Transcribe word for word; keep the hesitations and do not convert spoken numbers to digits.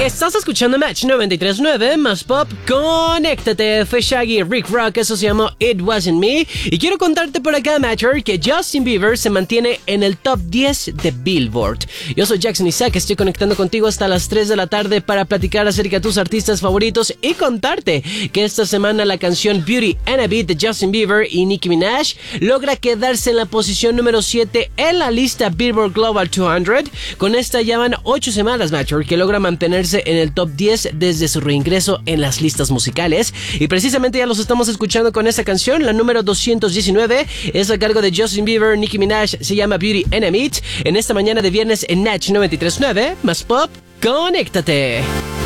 Estás escuchando Match noventa y tres punto nueve más Pop. Conéctate, fue Shaggy, Rick Rock, eso se llamó It Wasn't Me. Y quiero contarte por acá, Matcher, que Justin Bieber se mantiene en el top diez de Billboard. Yo soy Jackson Isaac, estoy conectando contigo hasta las tres de la tarde para platicar acerca de tus artistas favoritos y contarte que esta semana la canción Beauty and a Beat de Justin Bieber y Nicki Minaj logra quedarse en la posición número siete en la lista Billboard Global doscientos. Con esta ya van ocho semanas, Matcher, que logra mantenerse en el top diez desde su reingreso en las listas musicales. Y precisamente ya los estamos escuchando con esta canción, la número doscientos diecinueve, es a cargo de Justin Bieber, Nicki Minaj, se llama Beauty and a Beat. En esta mañana de viernes en Natch noventa y tres punto nueve más Pop, conéctate.